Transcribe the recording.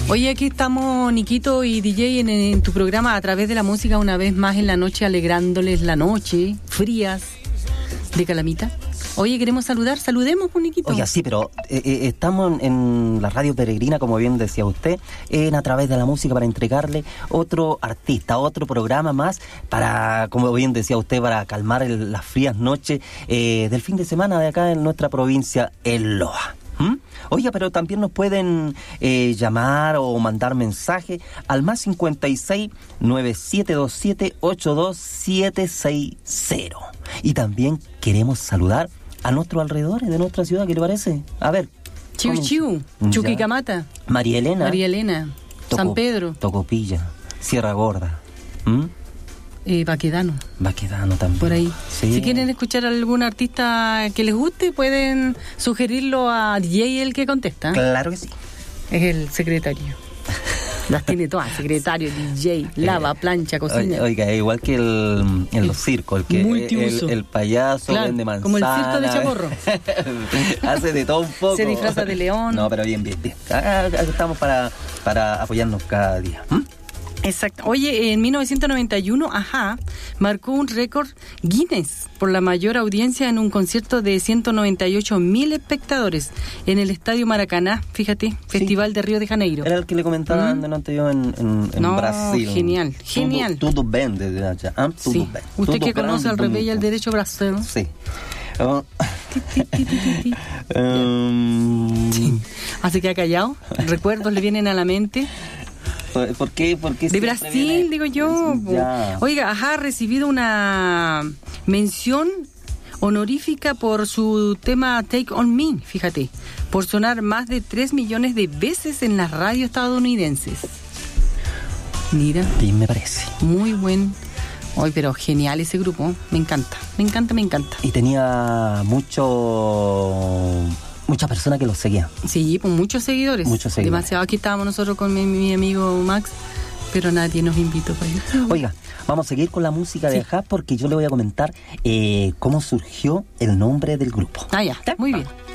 Oye, aquí estamos, Niquito y DJ, en tu programa A Través de la Música, una vez más en la noche, alegrándoles la noche, frías, de Calamita. Oye, queremos saludemos, pues, Niquito. Oiga, sí, pero estamos en la radio peregrina, como bien decía usted, en A Través de la Música, para entregarle otro artista, otro programa más, para, como bien decía usted, para calmar las frías noches del fin de semana de acá en nuestra provincia, en Loa. Oiga, pero también nos pueden llamar o mandar mensaje al más 56 9727 82760. Y también queremos saludar a nuestros alrededores de nuestra ciudad, ¿qué le parece? A ver. Chiu, Chuquicamata. María Elena. San Pedro. Tocopilla. Sierra Gorda. Baquedano también. Por ahí. Sí. Si quieren escuchar a algún artista que les guste, pueden sugerirlo a DJ, el que contesta. Claro que sí. Es el secretario. Las tiene todas, secretario, DJ, lava, plancha, cocina. Oiga, igual que en los circos, el que el payaso, claro, vende manzana. Como el circo de Chamorro. Hace de todo un poco. Se disfraza de león. No, pero bien. Acá estamos para apoyarnos cada día. Exacto. Oye, en 1991, marcó un récord Guinness por la mayor audiencia en un concierto de 198.000 espectadores en el Estadio Maracaná, fíjate, Festival de Río de Janeiro. Era el que le comentaba delante yo en Brasil. Genial. Tudo bem desde allá. Sí. Bem. Usted que conoce al revés y al derecho brasileño. Sí. Sí. Así que ha callado. Recuerdos le vienen a la mente. ¿Por qué? De Brasil, digo yo. Ya. Oiga, ha recibido una mención honorífica por su tema Take On Me, fíjate, por sonar más de 3 millones de veces en las radios estadounidenses. Mira. Bien, me parece. Muy buen. Hoy, pero genial ese grupo. Me encanta. Y tenía muchas personas que los seguían. Sí, pues muchos seguidores. Demasiado. Aquí estábamos nosotros con mi amigo Max, pero nadie nos invitó para ir. Oiga, vamos a seguir con la música de Ajá, porque yo le voy a comentar cómo surgió el nombre del grupo. Ya, muy bien.